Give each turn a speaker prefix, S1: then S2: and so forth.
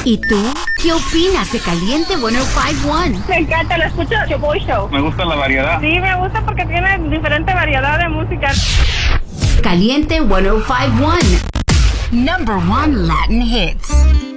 S1: ¿Y tú? ¿Qué opinas de Caliente 105.1?
S2: Me encanta, lo escucho Yo Boy Show.
S3: Me gusta la variedad.
S2: Sí, me gusta porque tiene diferente variedad de música.
S1: Caliente 105.1. Number 1 Latin hits.